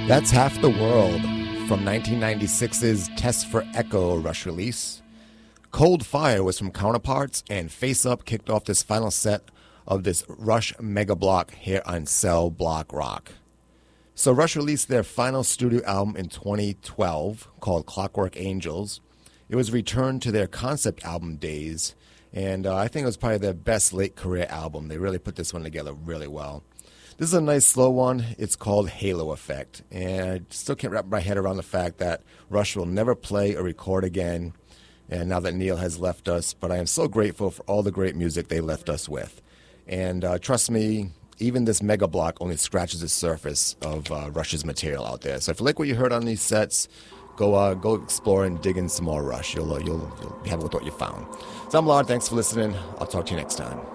That's Half the World from 1996's Test for Echo Rush release. Cold Fire was from Counterparts, and Face Up kicked off this final set of this Rush mega block here on Cell Block Rock. So Rush released their final studio album in 2012 called Clockwork Angels. It was returned to their concept album days, and I think it was probably their best late career album. They really put this one together really well. This is a nice slow one. It's called Halo Effect, and I still can't wrap my head around the fact that Rush will never play or record again, and now that Neil has left us, but I am so grateful for all the great music they left us with. And trust me, even this mega block only scratches the surface of Rush's material out there. So if you like what you heard on these sets, go explore and dig in some more Rush. You'll be happy with what you found. So I'm Lard. Thanks for listening. I'll talk to you next time.